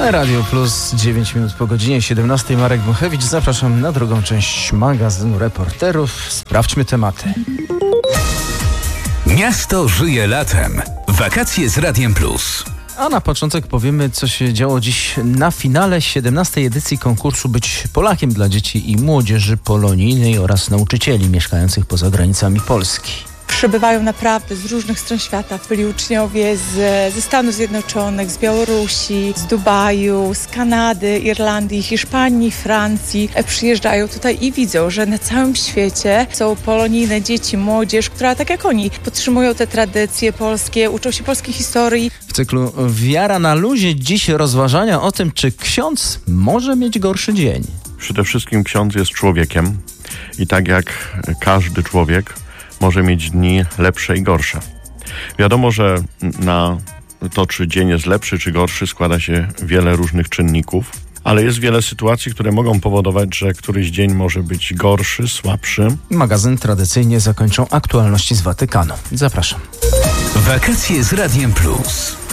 Radio Plus, 9 minut po godzinie 17. Marek Buchewicz. Zapraszam na drugą część magazynu Reporterów. Sprawdźmy tematy. Miasto żyje latem. Wakacje z Radiem Plus. A na początek powiemy, co się działo dziś na finale 17. edycji konkursu Być Polakiem dla dzieci i młodzieży polonijnej oraz nauczycieli mieszkających poza granicami Polski. Przybywają naprawdę z różnych stron świata. Byli uczniowie ze Stanów Zjednoczonych, z Białorusi, z Dubaju, z Kanady, Irlandii, Hiszpanii, Francji. Przyjeżdżają tutaj i widzą, że na całym świecie są polonijne dzieci, młodzież, która tak jak oni podtrzymują te tradycje polskie, uczą się polskiej historii. W cyklu Wiara na luzie dziś rozważania o tym, czy ksiądz może mieć gorszy dzień. Przede wszystkim ksiądz jest człowiekiem i tak jak każdy człowiek może mieć dni lepsze i gorsze. Wiadomo, że na to, czy dzień jest lepszy czy gorszy, składa się wiele różnych czynników, ale jest wiele sytuacji, które mogą powodować, że któryś dzień może być gorszy, słabszy. Magazyn tradycyjnie zakończą aktualności z Watykanu. Zapraszam. Wakacje z Radiem Plus.